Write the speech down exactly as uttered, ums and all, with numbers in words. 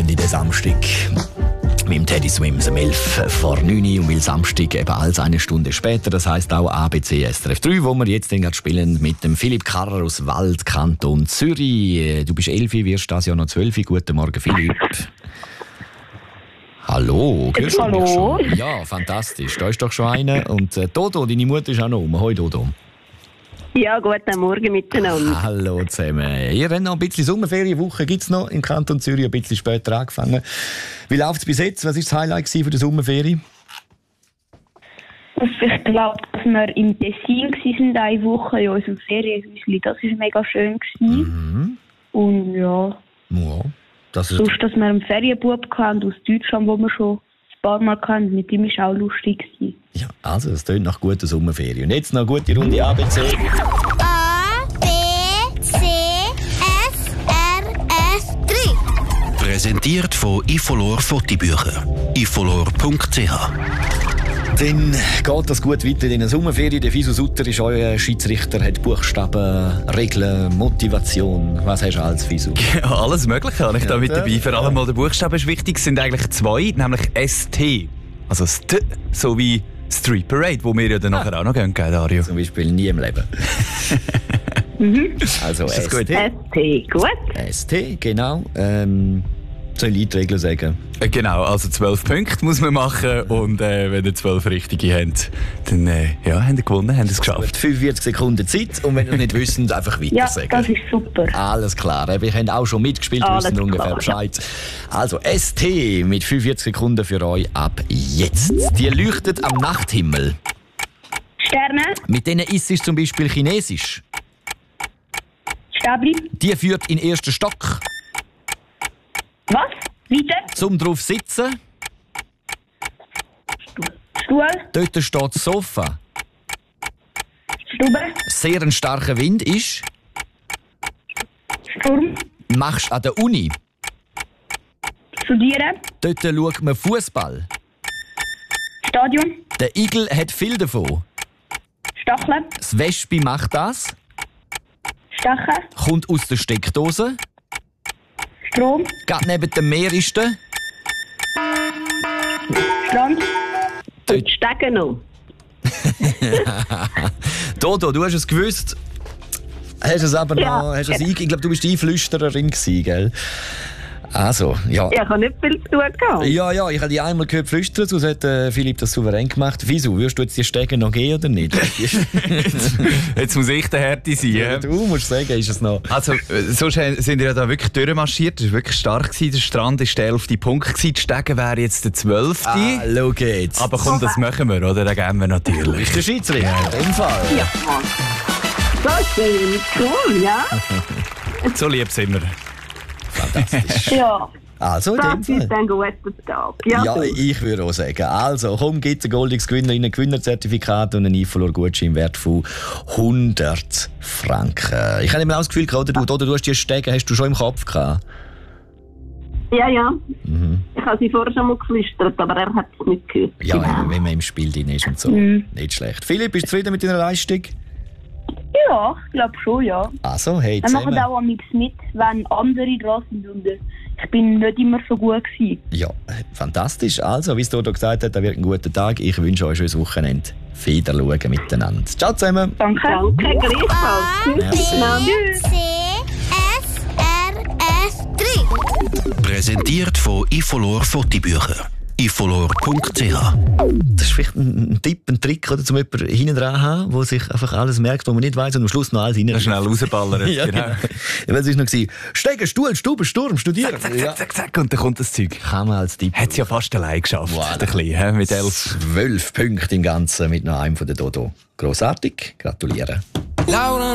gehen in den Samstag. Mit dem Teddy Swims um elf vor neun Uhr und weil Samstag eben als eine Stunde später, das heisst auch A B C S R F drei, wo wir jetzt gerade spielen mit dem Philipp Karrer aus Wald, Kanton Zürich. Du bist elf, wirst das Jahr noch zwölf. Guten Morgen, Philipp. Hallo, hörst du mich schon? Ja, fantastisch. Da ist doch schon einer. Und äh, Dodo, deine Mutter ist auch noch um. Hoi, Dodo. Ja, guten Morgen miteinander. Hallo zusammen. Ihr habt noch ein bisschen Sommerferienwoche. Gibt es noch im Kanton Zürich, ein bisschen später angefangen. Wie läuft es bis jetzt? Was war das Highlight für die Sommerferien? Ich glaube, dass wir im Tessin waren, eine Woche in unserem Ferienhäuschen. Das war mega schön. Mhm. Und ja, Ja, das ist... sonst, dass wir einen Ferienbub hatten aus Deutschland, wo wir schon ein paar Mal hatten. Mit ihm war auch lustig. Ja, also, das klingt nach guten Sommerferien. Und jetzt noch eine gute Runde A B C. A, B, C, S, R, S, drei. Präsentiert von Ifolor Fotobücher. ifolor punkt c h. Dann geht das gut weiter in den Sommerferien. Der Fisu Sutter ist euer Schiedsrichter, hat Buchstaben, Regeln, Motivation. Was hast du als Fisu? Ja, alles Mögliche habe ich da Ja, mit dabei. Vor allem ja. mal der Buchstabe ist wichtig. Es sind eigentlich zwei, nämlich S T. Also das T, so wie Street Parade, wo wir ja dann nachher auch noch gehen, gell, Dario? Zum Beispiel nie im Leben. Also Ist das S gut? T. S T, gut. S T, genau. Ähm, soll ich die Regeln sagen? Äh, Genau, also zwölf Punkte muss man machen und äh, wenn ihr zwölf Richtige habt, dann äh, ja, habt ihr gewonnen, habt ihr es geschafft. fünfundvierzig Sekunden Zeit und wenn ihr nicht wisst, einfach weiter Ja, sagen. das ist super. Alles klar, wir haben auch schon mitgespielt, Alles wissen ungefähr klar, Bescheid. Also S T mit fünfundvierzig Sekunden für euch ab jetzt. Die leuchtet am Nachthimmel. Sterne, Mit denen isst es zum Beispiel Chinesisch. Stäbli. Die führt in den ersten Stock. Was? Weiter? Zum drauf sitzen, Stuhl, dort steht das Sofa. Stube, Sehr ein starker Wind ist. Sturm, Machst an der Uni. Studieren, Dort schaut man Fußball. Stadion, Der Igel hat viel davon. Stacheln, Das Wespe macht das. Stechen, Kommt aus der Steckdose. Strom, Geht neben dem Meer ist der. Strand, Und Stegen noch. Dodo, du hast es gewusst. Hast es aber Ja. noch. Hast es ein, ich glaube, du bist die Einflüstererin gewesen, gell? Also, ja. Ich habe nicht viel zu tun gehabt. Ja, ja, ich habe die einmal gehört flüstern, sonst hat äh, Philipp das souverän gemacht. Wieso? Würdest du jetzt die Stege noch gehen oder nicht? Jetzt muss ich der Härte sein. Ja, Ja. du musst sagen, ist es noch. Also, äh, sonst sind wir ja da wirklich durchmarschiert. Das war wirklich stark. Gewesen. Der Strand war der elfte Punkt. Gewesen. Die Stege wäre jetzt der zwölfte. Ah, schau jetzt. Aber komm, das machen wir, oder? Das geben wir natürlich. Der Schiedsrichter, im Fall. Ja, Mann. Das ist cool, ja. So lieb sind wir. Fantastisch. ja. Also, in dem Das Fall. ist ein guter Tag. Ja, Ja, du. ich würde auch sagen. Also, komm, gibt ein goldiges Gewinner, ein Gewinnerzertifikat und ein Ifolor-Gutschein im Wert von hundert Franken. Ich habe immer auch das Gefühl, gehabt, oder du, oder du hast die Stege, hast du schon im Kopf gehabt? ja, ja. Mhm. Ich habe sie vorher schon mal geflüstert, aber er hat es nicht gehört. Ja, Genau. wenn man im Spiel drin ist und so. Mhm. Nicht schlecht. Philipp, bist du zufrieden mit deiner Leistung? Ja, ich glaube schon, ja. Also, hey, Wir machen zusammen. auch am Mix mit, wenn andere dran sind. Und äh, ich bin nicht immer so gut gewesen. Ja, fantastisch. Also, wie es Dodo gesagt hat, das wird ein guter Tag. Ich wünsche euch ein schönes Wochenende. Feder schauen miteinander. Ciao zusammen. Danke. Danke, gleichfalls. Tschüss miteinander. C, S, R, S, drei. Präsentiert von Ifolor Fotobücher. ifolor punkt c h. Das ist vielleicht ein, ein Tipp, ein Trick, oder, um jemanden hinten dran zu haben, der sich einfach alles merkt, was man nicht weiss und am Schluss noch alles hinein. Schnell rausballern. Ja, genau. Ja, was war noch? Steigen, Stuhl, Stube, Sturm, studieren. Zack, Ja. zack, zack, zack, und dann kommt das Zeug. Kann man als Tipp. Hat es ja fast allein geschafft. Voilà. Ein bisschen, he, mit elf. Zwölf Punkte im Ganzen mit noch einem von der Dodo. Grossartig. Gratuliere.